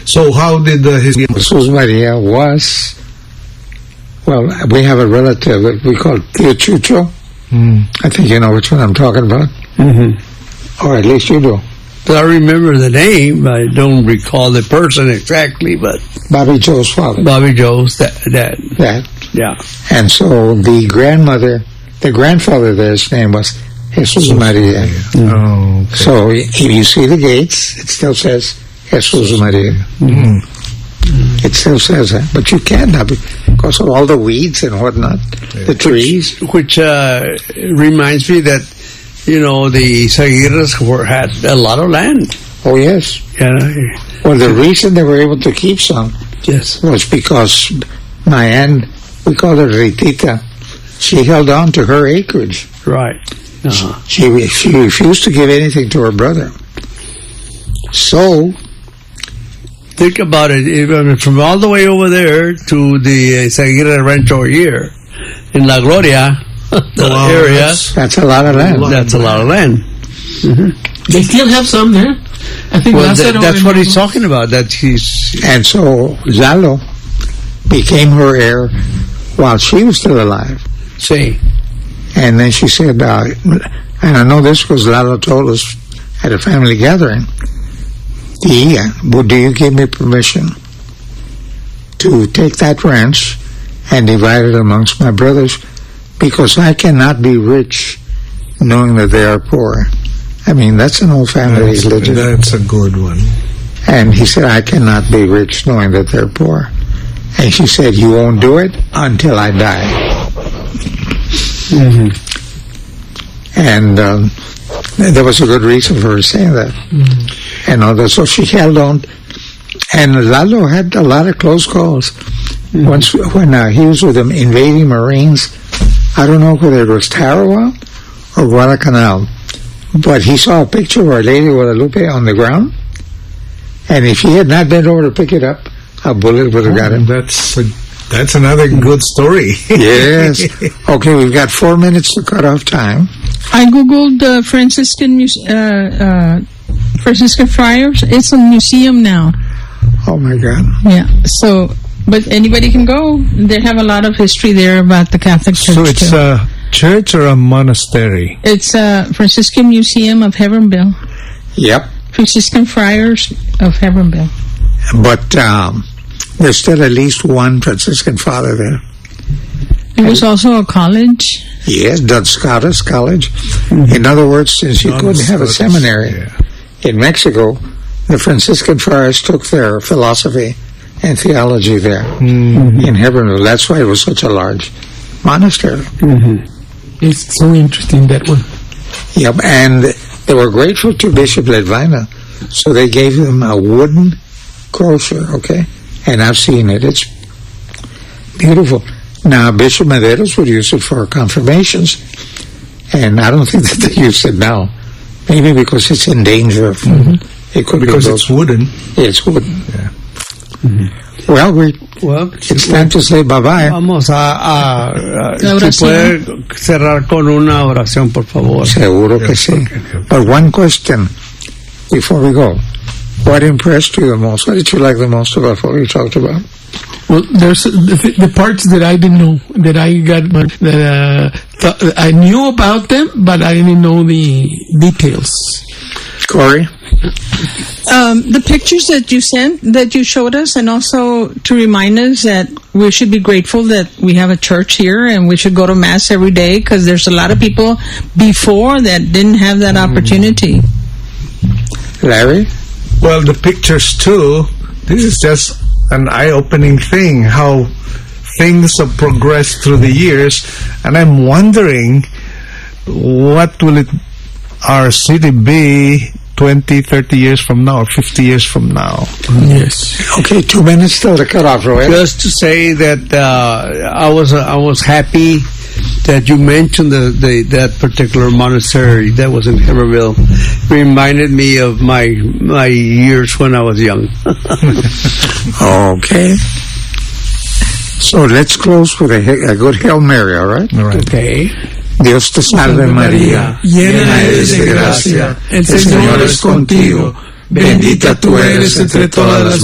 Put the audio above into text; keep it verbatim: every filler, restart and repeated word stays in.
So how did uh, his... Jesus Maria was, well, we have a relative that we call Tio Chucho. Mm. I think you know which one I'm talking about. Mm-hmm. Or at least you do. I remember the name. I don't recall the person exactly, but... Bobby Joe's father. Bobby Joe's that, that. That. Yeah. And so the grandmother, the grandfather there's name was Jesus Maria. Mm. Oh, okay. So if you see the gates, it still says Jesus Maria. Mm. It still says that. But you can't have it because of all the weeds and whatnot, Yeah. the trees. Which, which uh, reminds me that, you know, the Zaguirres were, had a lot of land. Oh, yes. Yeah. Well, the reason they were able to keep some Yes. was because my aunt, we call her Ritita, she held on to her acreage. Right. Uh-huh. She, she refused to give anything to her brother. So, Think about it. Even from all the way over there to the uh, Zaguirre Rancho here in La Gloria, the Wow, area, that's- that's a lot of land. that's a lot of land. They still have some there. I think Well, Lázaro that, that's and- what he's talking about. That he's And so, Lalo became her heir while she was still alive. saying. And then she said, uh, and I know this because Lalo told us at a family gathering, yeah, well, do you give me permission to take that ranch and divide it amongst my brothers? Because I cannot be rich knowing that they are poor. I mean, that's an old family That's, religion. that's a good one. And he said, I cannot be rich knowing that they're poor. And she said, you won't do it until I die. Mm-hmm. And um, there was a good reason for her saying that. Mm-hmm. And all that. So she held on. And Lalo had a lot of close calls. Mm-hmm. Once when uh, he was with the invading Marines, I don't know whether it was Tarawa or Guadalcanal, but he saw a picture of Our Lady of Guadalupe on the ground. And if he had not been over to pick it up, a bullet would have got him. That's a, that's another good story. Yes. Okay, we've got four minutes to cut off time. I googled uh, Franciscan Muse- uh, uh, Franciscan Friars. It's a museum now. Oh my God. Yeah. So, but anybody can go. They have a lot of history there about the Catholic Church. So it's too. a church or a monastery? It's a Franciscan Museum of Heavenville. Yep. Franciscan Friars of Heavenville. But um, there's still at least one Franciscan father there. It was also a college. Yes, Duns Scotus College. In other words, since you Duns couldn't have a Scotus, seminary yeah. in Mexico, the Franciscan friars took their philosophy and theology there Mm. in Heavenville. That's why it was such a large monastery. It's so interesting, that one. Yep, and they were grateful to Bishop Ledvina, so they gave him a wooden crosier, okay? And I've seen it. It's beautiful. Now, Bishop Mederos would use it for confirmations, and I don't think that they use it now. Maybe because it's in danger of... It could Because be it's wooden. It's wooden. Yeah. Well, we, Well, it's time to say bye-bye. vamos a, a, a La si oración. puede cerrar con una oración, por favor. Seguro que Yes, sí. okay, okay. But one question before we go. What impressed you the most? What did you like the most about what we talked about? Well, there's the, the parts that I didn't know, that I got, that uh, th- I knew about them, but I didn't know the details. Corey? Um, the pictures that you sent, that you showed us, and also to remind us that we should be grateful that we have a church here and we should go to Mass every day, because there's a lot of people before that didn't have that opportunity. Larry? Well, the pictures too, this is just an eye-opening thing, how things have progressed through the years, and I'm wondering what will it, our city be twenty, thirty years from now, or fifty years from now. Yes. Okay, two minutes till the cutoff, Roy. Just to say that uh, I was uh, I was happy that you mentioned the, the that particular monastery that was in Heberville. Reminded me of my my years when I was young. Okay. So let's close with a, a good Hail Mary, all right? All right. Okay. Dios te salve María, llena eres de gracia, el Señor es contigo, bendita tú eres entre todas las